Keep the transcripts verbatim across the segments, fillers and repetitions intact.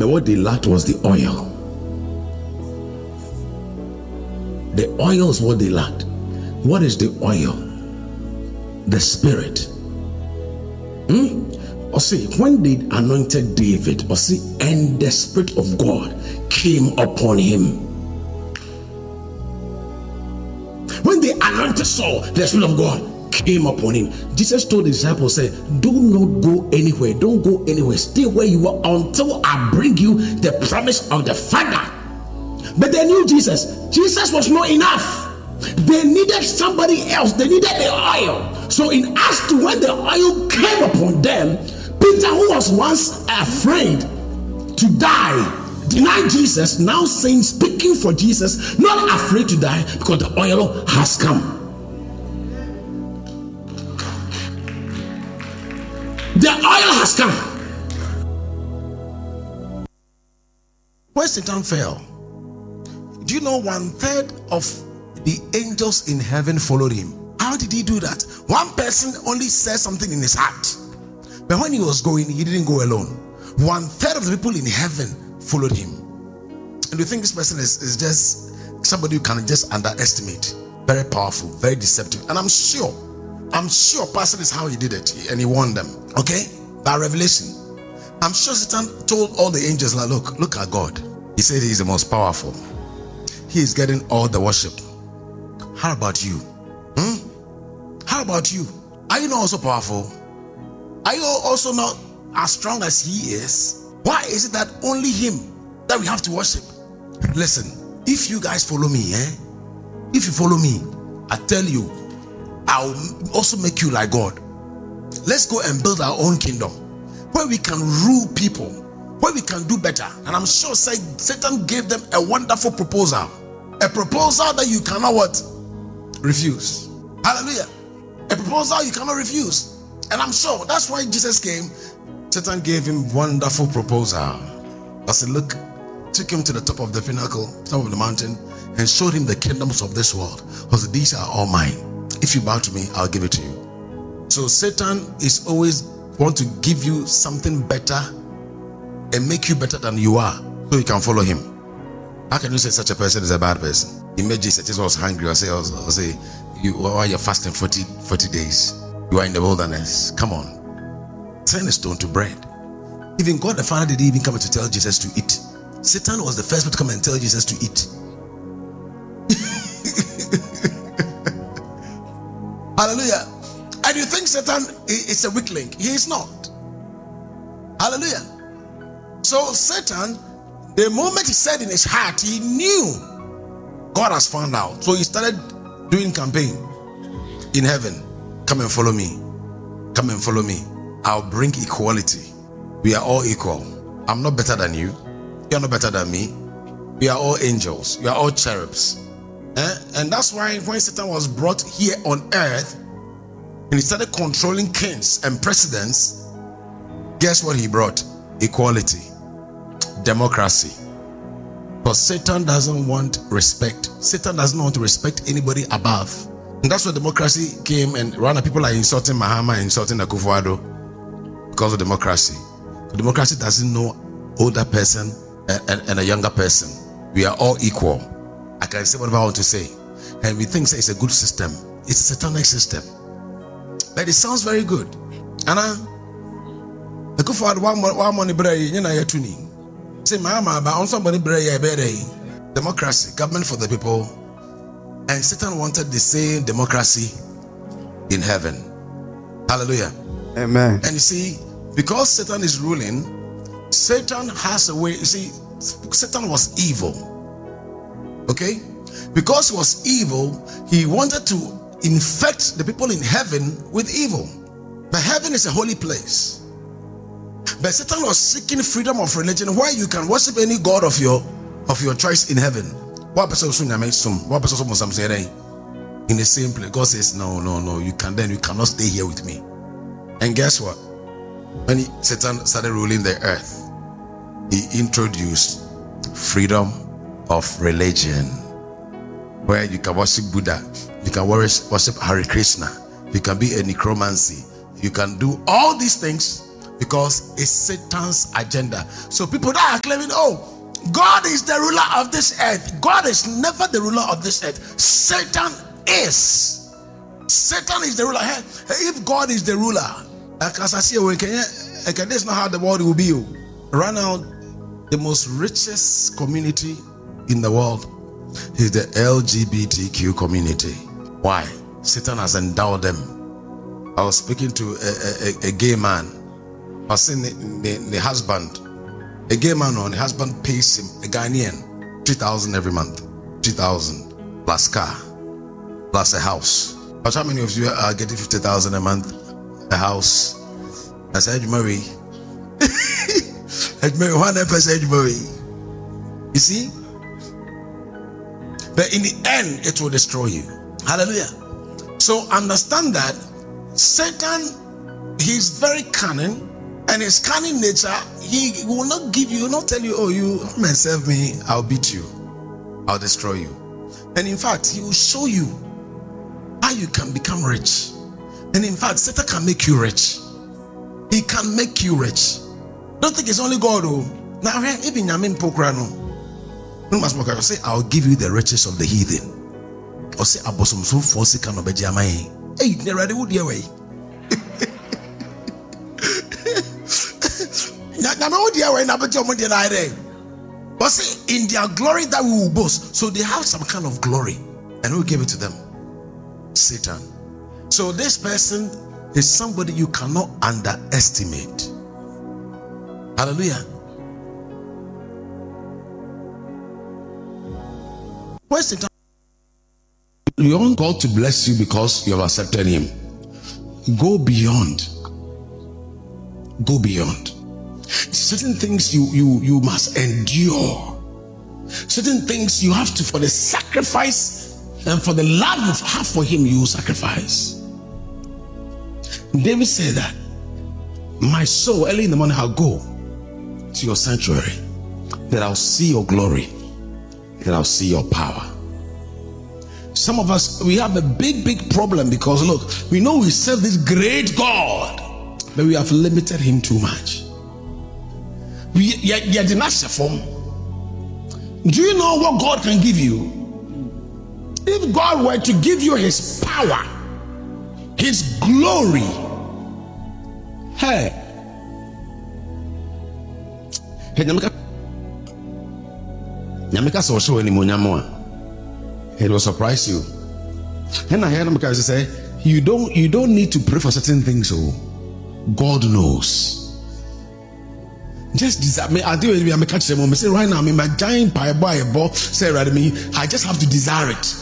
but what they lacked was the oil. The oil is what they lacked. What is the oil? The Spirit. Hmm? Or see, when they anointed David, or see, and the Spirit of God came upon him. When they anointed Saul, the Spirit of God came upon him. Jesus told the disciples, say, do not go anywhere. Don't go anywhere. Stay where you are until I bring you the promise of the Father. But they knew Jesus. Jesus was not enough. They needed somebody else. They needed the oil. So in Acts two, when the oil came upon them, Peter, who was once afraid to die, denied Jesus, now saying, speaking for Jesus, not afraid to die because the oil has come. The oil has come. When Satan fell, do you know one third of the angels in heaven followed him? How did he do that? One person only said something in his heart, but when he was going, he didn't go alone. One third of the people in heaven followed him. And you think this person is, is just somebody you can just underestimate? Very powerful, very deceptive. And I'm sure, I'm sure Pastor is how he did it, and he won them. Okay? By revelation. I'm sure Satan told all the angels, like, look, look at God. He said he's the most powerful. He is getting all the worship. How about you? Hmm? How about you? Are you not also powerful? Are you also not as strong as he is? Why is it that only him that we have to worship? Listen, if you guys follow me, eh? If you follow me, I tell you, I'll also make you like God. Let's go and build our own kingdom where we can rule people, where we can do better. And I'm sure Satan gave them a wonderful proposal. A proposal that you cannot what? Refuse. Hallelujah. A proposal you cannot refuse. And I'm sure that's why Jesus came. Satan gave him wonderful proposal. I said, look, took him to the top of the pinnacle, top of the mountain, and showed him the kingdoms of this world. Because these are all mine. If you bow to me, I'll give it to you. So Satan is always want to give you something better and make you better than you are, so you can follow him. How can you say such a person is a bad person? He made Jesus, Jesus was hungry. I say, I say, you why you're fasting forty, forty days. You are in the wilderness. Come on. Turn a stone to bread. Even God the Father didn't even come to tell Jesus to eat. Satan was the first one to come and tell Jesus to eat. Hallelujah. And you think Satan is a weak link? He is not. Hallelujah. So Satan, the moment he said in his heart, he knew God has found out. So he started doing campaign in heaven. Come and follow me. Come and follow me. I'll bring equality. We are all equal. I'm not better than you. You're not better than me. We are all angels. We are all cherubs. Eh? And that's why when Satan was brought here on earth and he started controlling kings and presidents, guess what he brought? Equality. Democracy. But Satan doesn't want respect. Satan doesn't want to respect anybody above. And that's why democracy came, and rather people are insulting Mahama, insulting Akufo-Addo because of democracy. But democracy doesn't know older person and, and, and a younger person. We are all equal. I can say whatever I want to say. And we think it's a good system. It's a satanic system. But it sounds very good. And I Akufo-Addo one money bray, you know, you're tuning. Say Mahama, but on somebody bray, democracy, government for the people. And Satan wanted the same democracy in heaven. Hallelujah. Amen. And you see, because Satan is ruling, Satan has a way. You see, Satan was evil. Okay? Because he was evil, he wanted to infect the people in heaven with evil. But heaven is a holy place. But Satan was seeking freedom of religion where you can worship any god of your of your choice in heaven. What person what person in the same place? God says, no, no, no, you can then you cannot stay here with me. And guess what? When he, Satan started ruling the earth, he introduced freedom of religion, where you can worship Buddha, you can worship Hare Krishna, you can be a necromancy, you can do all these things because it's Satan's agenda. So people that are claiming, oh, God is the ruler of this earth. God is never the ruler of this earth. Satan is. Satan is the ruler. If God is the ruler, as I see, that's not how the world will be. Right now, the most richest community in the world is the L G B T Q community. Why? Satan has endowed them. I was speaking to a, a, a gay man. I was saying the, the, the husband, a gay man, on the husband pays him, a Ghanaian, three thousand every month, three thousand plus car, plus a house. But how many of you are getting fifty thousand a month, a house? I said, you marry. You marry one person, you marry. You see? But in the end, it will destroy you. Hallelujah. So understand that Satan, he's very cunning, and his cunning nature, he will not give you, he will not tell you, oh, you come and serve me, I'll beat you, I'll destroy you. And in fact, he will show you how you can become rich. And in fact, Satan can make you rich. He can make you rich. Don't think it's only God. Oh, now even Yamin Pokrano. No must say, I'll give you the riches of the heathen. Or say, Abosom so force can obey Jamai. Hey, they're ready with your way. But see, in their glory that we will boast. So they have some kind of glory, and we'll give it to them. Satan. So this person is somebody you cannot underestimate. Hallelujah. Where's Satan? You want God to bless you because you have accepted him. Go beyond. Go beyond. Certain things you you you must endure. Certain things you have to, for the sacrifice and for the love you have for him, you sacrifice. David said that, my soul, early in the morning, I'll go to your sanctuary, that I'll see your glory, that I'll see your power. Some of us, we have a big, big problem because look, we know we serve this great God, but we have limited him too much. We are the master form. Do you know what God can give you? If God were to give you his power, his glory, hey, hey, Nyamika, Nyamika saw show any more Nyamwa. It will surprise you. And I heard him because say, you don't, you don't need to pray for certain things. So God knows. Just desire me. I do it. I'm catch them. I say right now, I'm in my giant pie boy ball. Say right to me, I just have to desire it.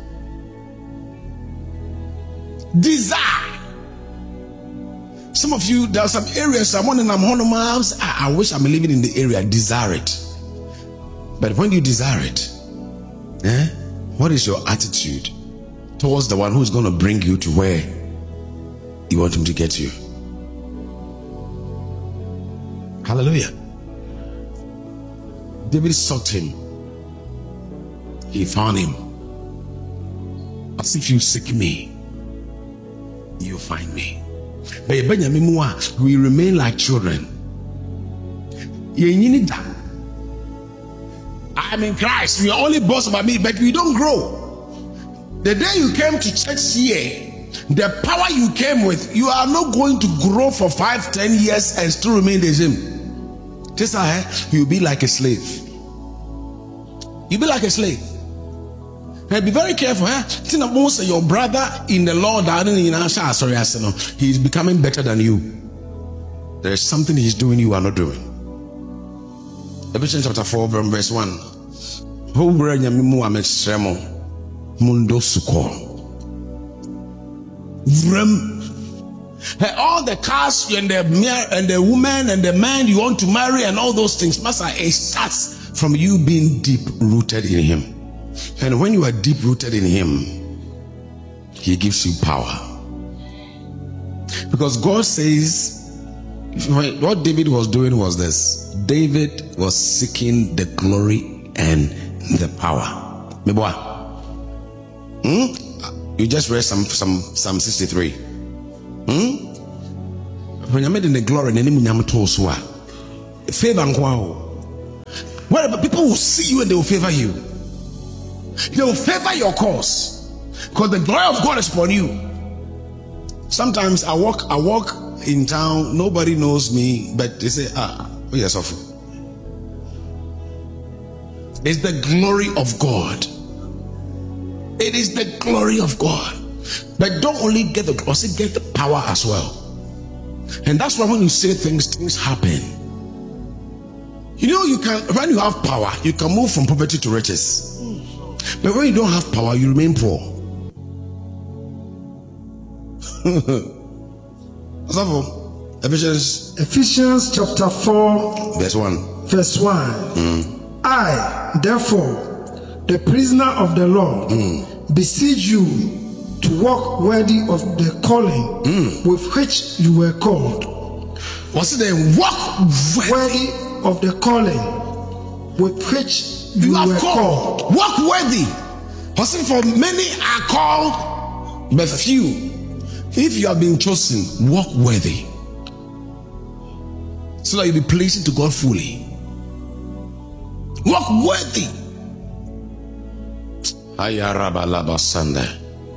Desire. Some of you, there are some areas. I'm on and I'm on miles. I, I wish I'm living in the area. Desire it. But when you desire it, eh? What is your attitude towards the one who's going to bring you to where you want him to get you? Hallelujah. David sought him. He found him. As if you seek me, you find me. But we remain like children. I'm in Christ. We are only boast about me, but we don't grow. The day you came to church here, the power you came with, you are not going to grow for five, ten years and still remain the same. Just like you'll be like a slave. You'll be like a slave. And be very careful. Eh? Your brother in the Lord, he's becoming better than you. There is something he's doing you are not doing. Ephesians chapter four, verse one. Mundo suko. All the cars and the and the woman and the man you want to marry and all those things, Master, it starts from you being deep rooted in him. And when you are deep rooted in him, he gives you power. Because God says, what David was doing was this. David was seeking the glory and the power. Hmm? You just read some some Psalm sixty-three. Hmm? when you made in the glory and any munyam to swa favor and wow. Wherever people will see you and they will favor you. They will favor your cause because the glory of God is upon you. Sometimes I walk, I walk in town, nobody knows me, but they say, ah, oh yes, of it's the glory of God. It is the glory of God. But don't only get the glory, also get the power as well. And that's why when you say things, things happen. You know, you can, when you have power, you can move from poverty to riches. But when you don't have power, you remain poor. Ephesians, Ephesians chapter four, verse one. Verse one. Mm. I, therefore, the prisoner of the Lord, mm. beseech you to walk worthy of the calling mm. with which you were called. What's it then? Walk worthy of the calling with which you, you were called. called. Walk worthy. What's it for? Many are called, but few. If you have been chosen, walk worthy, so that you'll be pleasing to God fully. Walk worthy. Ayarabalabasanda.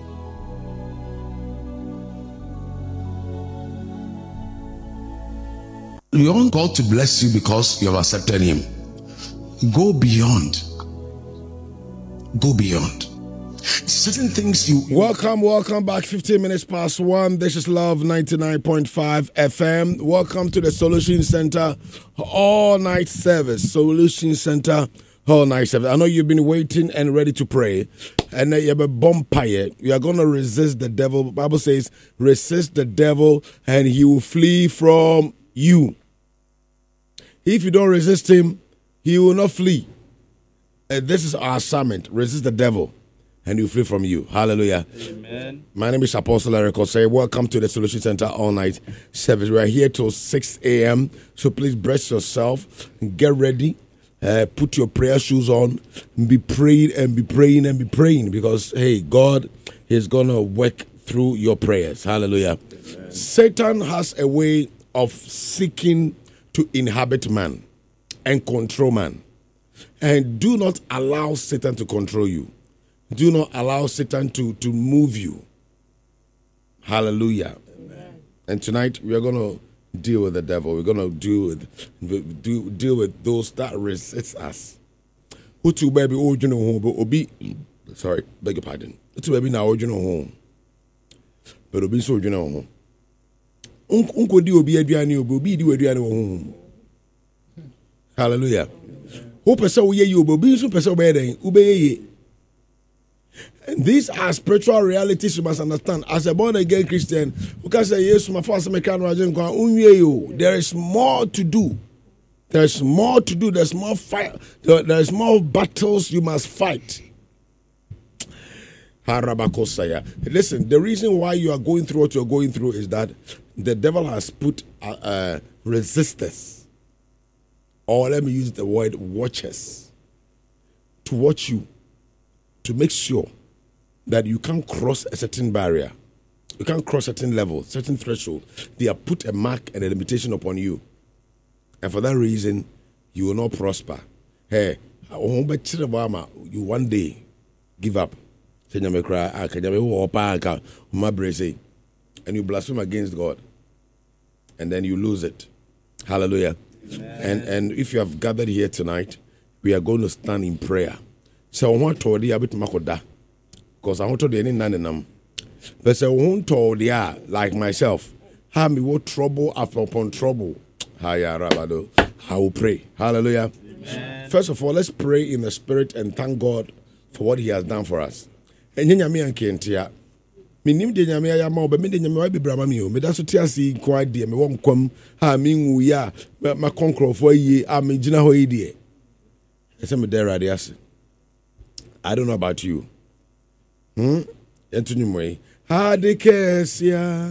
You want God to bless you because you have accepted Him. Go beyond. Go beyond. Certain things you. Welcome, welcome back. fifteen minutes past one. This is Love ninety-nine point five F M. Welcome to the Solution Center all night service. Solution Center all night service. I know you've been waiting and ready to pray. And you have a bonfire. You are going to resist the devil. The Bible says, resist the devil and he will flee from you. If you don't resist him, he will not flee. And this is our assignment. Resist the devil and he will flee from you. Hallelujah. Amen. My name is Apostle Eric Osei. Welcome to the Solution Center all night service. We are here till six a.m. So please brace yourself. Get ready. Uh, put your prayer shoes on. Be praying and be praying and be praying. Because, hey, God is going to work through your prayers. Hallelujah. Amen. Satan has a way of seeking to inhabit man and control man. And do not allow Satan to control you. Do not allow Satan to, to move you. Hallelujah. Amen. And tonight we are going to deal with the devil. We're going to deal with do, deal with those that resist us. Who to baby original home, but obi sorry, beg your pardon. To baby now original home. But obi so original home. Unko di obi aduane obi di aduane home. Hallelujah. Who person we ye obi so person be den ubeye. And these are spiritual realities you must understand. As a born again Christian, there is more to do. There's more to do. There's more fight. There's more battles you must fight. Listen, the reason why you are going through what you're going through is that the devil has put uh, uh, resistors, or let me use the word watchers, to watch you, to make sure that you can't cross a certain barrier. You can't cross certain level, certain threshold. They have put a mark and a limitation upon you. And for that reason, you will not prosper. Hey, you one day give up. And you blaspheme against God. And then you lose it. Hallelujah. Amen. And and if you have gathered here tonight, we are going to stand in prayer. So I want to a bit makoda. Because I want to do any none of them. But I want to like myself. Have me what trouble after upon trouble. I will pray. Hallelujah. Amen. First of all, let's pray in the spirit and thank God for what He has done for us. And then me and Kentia. Me nim de nyame ya ma oba me de nyame wa bibrama mi o me da so ti ase kwa de me won kwam ha me nwu ya ma konkrofo yi a me gina ho yi de. Ese me there ade. I don't know about you. Hmm? Anthony Moy. Hadikesia.